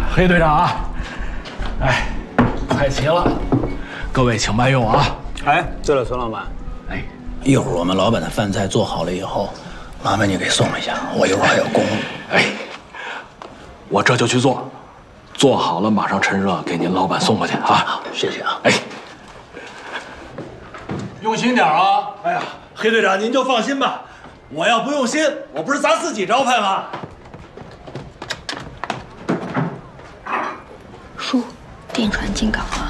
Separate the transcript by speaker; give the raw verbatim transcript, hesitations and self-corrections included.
Speaker 1: 黑队长啊，哎，菜齐了，各位请慢用啊。
Speaker 2: 哎，对了，孙老板，
Speaker 1: 哎，
Speaker 3: 一会儿我们老板的饭菜做好了以后，麻烦你给送一下，我一会儿还有公务。
Speaker 1: 哎，我这就去做，做好了马上趁热给您老板送过去啊。
Speaker 3: 好，谢谢啊。
Speaker 1: 哎，用心点啊。
Speaker 4: 哎呀，黑队长您就放心吧，我要不用心，我不是砸自己招牌吗？
Speaker 5: 叔，电传进港了。